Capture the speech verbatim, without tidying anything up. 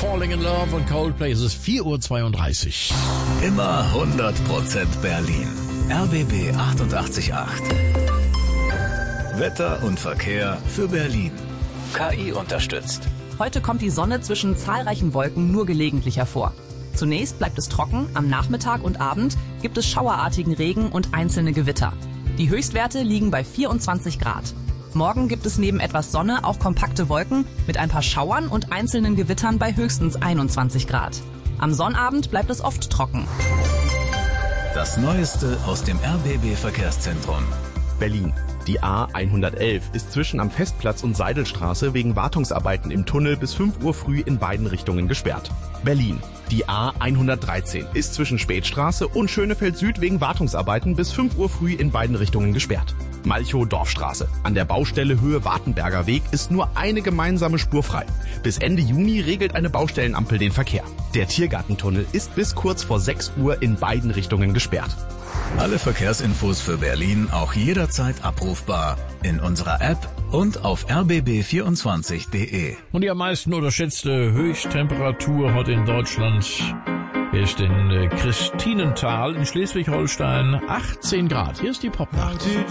Falling in Love und Coldplay. Es ist vier Uhr zweiunddreißig. Immer hundert Prozent Berlin. R B B achtundachtzig Komma acht. Wetter und Verkehr für Berlin. K I unterstützt. Heute kommt die Sonne zwischen zahlreichen Wolken nur gelegentlich hervor. Zunächst bleibt es trocken, am Nachmittag und Abend gibt es schauerartigen Regen und einzelne Gewitter. Die Höchstwerte liegen bei vierundzwanzig Grad. Morgen gibt es neben etwas Sonne auch kompakte Wolken mit ein paar Schauern und einzelnen Gewittern bei höchstens einundzwanzig Grad. Am Sonnabend bleibt es oft trocken. Das Neueste aus dem R B B-Verkehrszentrum. Berlin. Die A hundertelf ist zwischen am Festplatz und Seidelstraße wegen Wartungsarbeiten im Tunnel bis fünf Uhr früh in beiden Richtungen gesperrt. Berlin. Die A hundertdreizehn ist zwischen Spätstraße und Schönefeld Süd wegen Wartungsarbeiten bis fünf Uhr früh in beiden Richtungen gesperrt. Malchow-Dorfstraße. An der Baustelle Höhe Wartenberger Weg ist nur eine gemeinsame Spur frei. Bis Ende Juni regelt eine Baustellenampel den Verkehr. Der Tiergartentunnel ist bis kurz vor sechs Uhr in beiden Richtungen gesperrt. Alle Verkehrsinfos für Berlin auch jederzeit abrufbar in unserer App und auf r b b vierundzwanzig punkt de. Und die am meisten unterschätzte Höchsttemperatur heute in Deutschland ist in Christinenthal in Schleswig-Holstein achtzehn Grad. Hier ist die Popnacht.